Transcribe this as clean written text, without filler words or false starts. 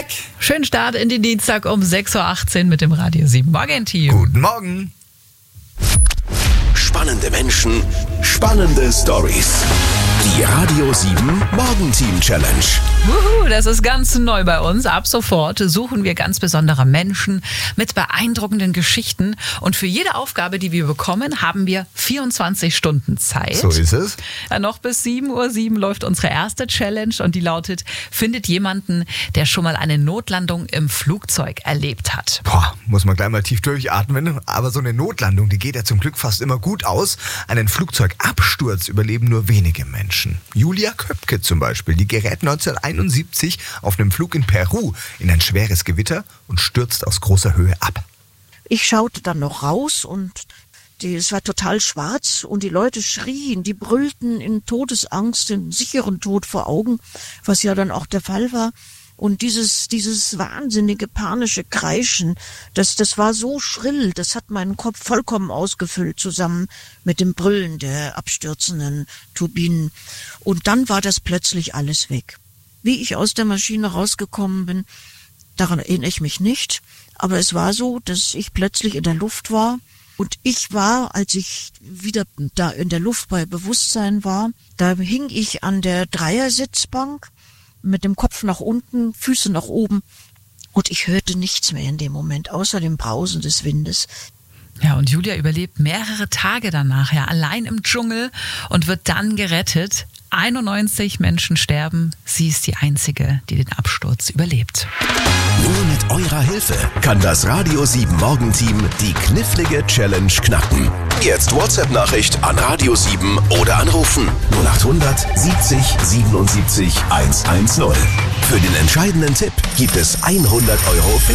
Schönen Start in den Dienstag um 6.18 Uhr mit dem Radio 7 Morgenteam. Guten Morgen. Spannende Menschen, spannende Stories. Die Radio 7 Morgenteam Challenge. Das ist ganz neu bei uns. Ab sofort suchen wir ganz besondere Menschen mit beeindruckenden Geschichten. Und für jede Aufgabe, die wir bekommen, haben wir 24 Stunden Zeit. So ist es. Ja, noch bis 7.07 Uhr läuft unsere erste Challenge und die lautet: Findet jemanden, der schon mal eine Notlandung im Flugzeug erlebt hat. Muss man gleich mal tief durchatmen. Aber so eine Notlandung, die geht ja zum Glück fast immer gut aus. Einen Flugzeugabsturz überleben nur wenige Menschen. Julia Köpke zum Beispiel, die gerät 1971 auf einem Flug in Peru in ein schweres Gewitter und stürzt aus großer Höhe ab. Ich schaute dann noch raus und es war total schwarz und die Leute schrien, die brüllten in Todesangst, den sicheren Tod vor Augen, was ja dann auch der Fall war. Und dieses wahnsinnige panische Kreischen, das war so schrill, das hat meinen Kopf vollkommen ausgefüllt, zusammen mit dem Brüllen der abstürzenden Turbinen. Und dann war das plötzlich alles weg. Wie ich aus der Maschine rausgekommen bin, daran erinnere ich mich nicht. Aber es war so, dass ich plötzlich in der Luft war. Und ich war, als ich wieder da in der Luft bei Bewusstsein war, da hing ich an der Dreiersitzbank mit dem Kopf nach unten, Füße nach oben. Und ich hörte nichts mehr in dem Moment, außer dem Brausen des Windes. Ja, und Julia überlebt mehrere Tage danach, allein im Dschungel und wird dann gerettet. 91 Menschen sterben. Sie ist die Einzige, die den Absturz überlebt. Nur mit eurer Hilfe kann das Radio 7 Morgenteam die knifflige Challenge knacken. Jetzt WhatsApp-Nachricht an Radio 7 oder anrufen 0800 70 77 110. Für den entscheidenden Tipp gibt es 100 €